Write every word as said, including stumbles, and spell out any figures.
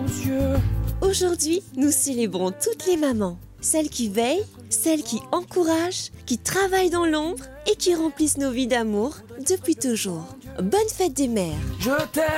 yeux. Aujourd'hui, nous célébrons toutes les mamans. Celles qui veillent, celles qui encouragent, qui travaillent dans l'ombre et qui remplissent nos vies d'amour depuis toujours. Bonne fête des mères. Je t'aime.